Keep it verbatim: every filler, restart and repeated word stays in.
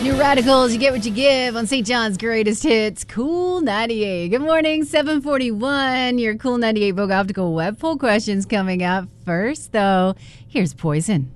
New Radicals, you get what you give on Saint John's Greatest Hits, Cool ninety-eight. Good morning, seven forty-one. Your Cool ninety-eight Vogue Optical Web Poll questions coming up first, though. Here's Poison.